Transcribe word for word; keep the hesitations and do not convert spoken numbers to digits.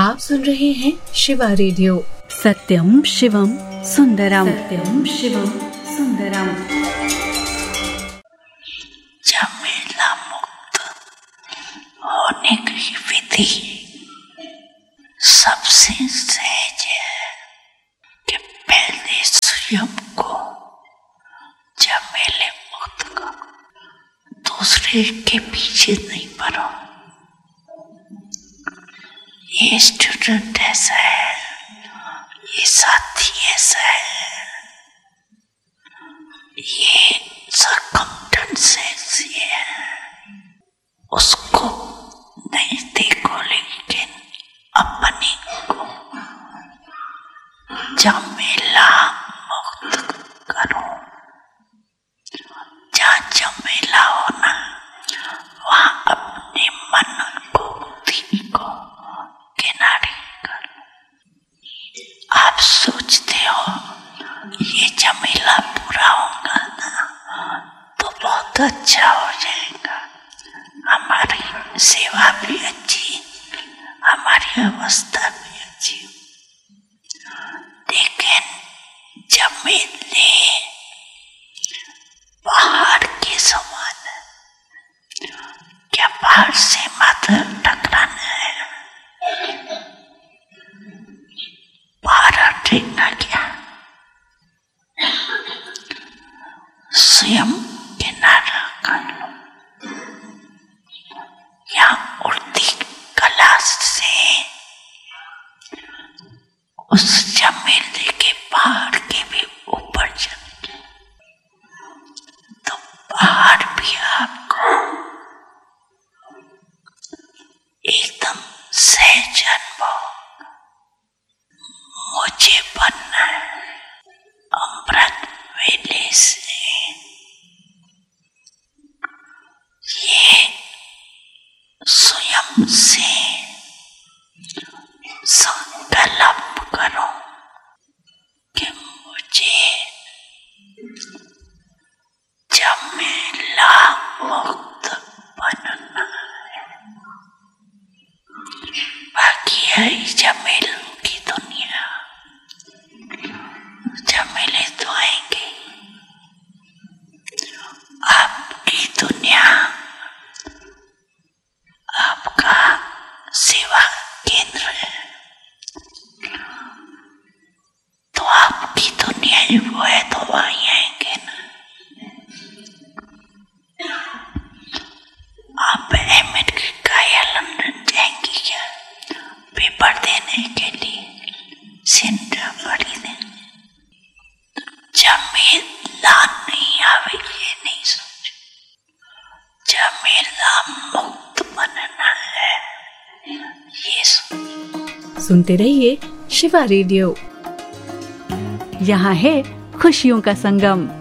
आप सुन रहे हैं शिवा रेडियो। सत्यम शिवम सुंदरम, सत्यम शिवम सुंदरम। झमेला मुक्त होने की विधि सबसे सहज है कि पहले स्वयं को झमेले मुक्त करो, दूसरे के पीछे नहीं पड़ो। ये स्टूडेंट ऐसा है, ये साथी ऐसा है, ये सर्कमस्टेंस ऐसी है, उसको नहीं देखो लेकिन अपने को झमेला मुक्त करो। जहाँ झमेला होना वहाँ अपने मन को बुद्धि को किनारे करो। आप सोचते हो ये झमेला पूरा होगा ना तो बहुत अच्छा हो जाएगा, हमारी सेवा भी अच्छी, हमारी अवस्था भी अच्छी। लेकिन झमेले पहाड़ के समान है। क्या पहाड़ से माथा टकराना है? पहाड़ हटेगा क्या? स्वयं किनारा कर लो। यहाँ उड़ती कला से उस झमेले के पहाड़ के भी ऊपर चले जाए तो पहाड़ भी आपको एकदम सहज अनुभव। मुझे बनना है अमृत वेले से, ये स्वयं से संकल्प करो कि मुझे झमेला मुक्त बनना है। बाकी है झमेलों की दुनिया, झमेले तो आएंगे। आपकी दुनिया आपका सेवा केंद्र है, तो आपकी दुनिया ही वो है तो वहीं आएंगे ना। आप अमेरिका या लंदन जाएंगे क्या पेपर देने के लिए, सेंटर पढ़ी देने? झमेला नहीं आवे ये नहीं सोचो, झमेला मुक्त बनना है ये सोचो। सुनते रहिए शिवा रेडियो। यहाँ है खुशियों का संगम।